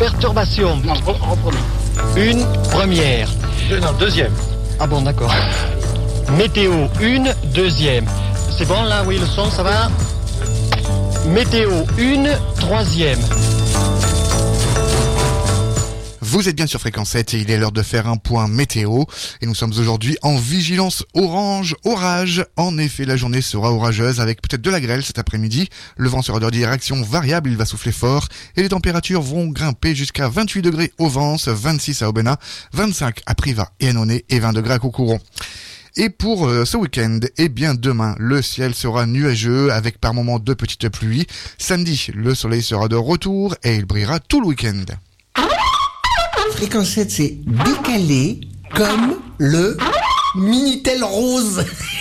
perturbations. Non, reprenons. Une première. Non, deuxième. Ah bon, d'accord. Météo, une deuxième. C'est bon là, oui, le son, ça va? Météo, une troisième. Vous êtes bien sur Fréquence 7 et il est l'heure de faire un point météo. Et nous sommes aujourd'hui en vigilance orange, orage. En effet, la journée sera orageuse avec peut-être de la grêle cet après-midi. Le vent sera de direction variable, il va souffler fort. Et les températures vont grimper jusqu'à 28 degrés au Vence, 26 à Aubenas, 25 à Privas et à Nonnet et 20 degrés à Coucouron. Et pour ce week-end, eh bien demain, le ciel sera nuageux avec par moments de petites pluies. Samedi, le soleil sera de retour et il brillera tout le week-end. Fréquence 7, c'est décalé comme le Minitel rose.